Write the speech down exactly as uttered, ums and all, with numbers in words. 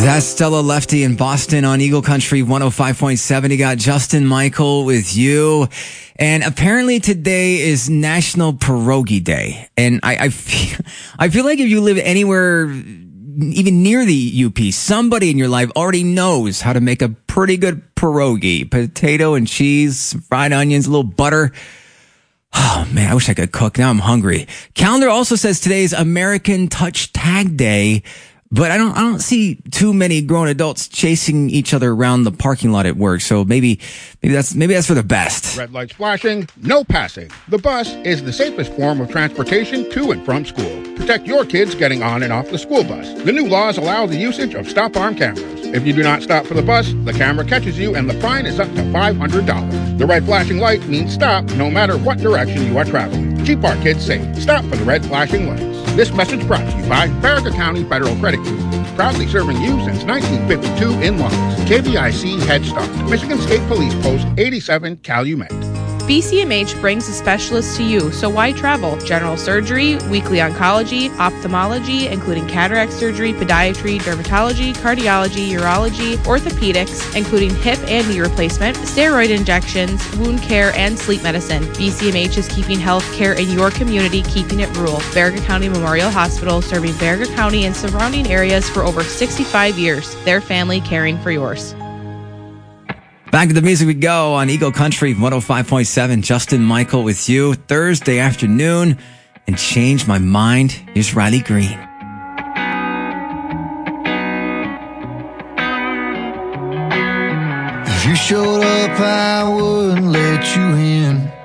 That's Stella Lefty in Boston on Eagle Country one oh five point seven. You got Justin Michael with you. And apparently today is National Pierogi Day. And I, I, feel, I feel like if you live anywhere even near the U P, somebody in your life already knows how to make a pretty good pierogi. Potato and cheese, fried onions, a little butter. Oh, man, I wish I could cook. Now I'm hungry. Calendar also says today's American Touch Tag Day. But I don't, I don't see too many grown adults chasing each other around the parking lot at work. So maybe, maybe that's, maybe that's for the best. Red lights flashing, no passing. The bus is the safest form of transportation to and from school. Protect your kids getting on and off the school bus. The new laws allow the usage of stop arm cameras. If you do not stop for the bus, the camera catches you and the fine is up to five hundred dollars. The red flashing light means stop no matter what direction you are traveling. Keep our kids safe. Stop for the red flashing lights. This message brought to you by Farragut County Federal Credit Union, proudly serving you since nineteen fifty-two in Lawrence. K B I C Head Start, Michigan State Police Post eighty-seven, Calumet. B C M H brings a specialist to you, so why travel? General surgery, weekly oncology, ophthalmology, including cataract surgery, podiatry, dermatology, cardiology, urology, orthopedics, including hip and knee replacement, steroid injections, wound care, and sleep medicine. B C M H is keeping health care in your community, keeping it rural. Farragut County Memorial Hospital, serving Farragut County and surrounding areas for over sixty-five years. Their family caring for yours. Back to the music we go on Eagle Country one oh five point seven. Justin Michael with you Thursday afternoon. And Change My Mind. Here's Riley Green. If you showed up, I wouldn't let you in.